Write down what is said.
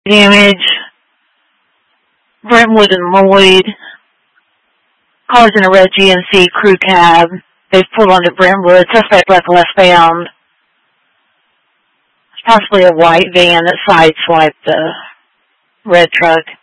damage. Brentwood and Lloyd. Cars in a red GMC crew cab. They've pulled onto Brentwood. Suspect left found. Possibly a white van that sideswiped the red truck.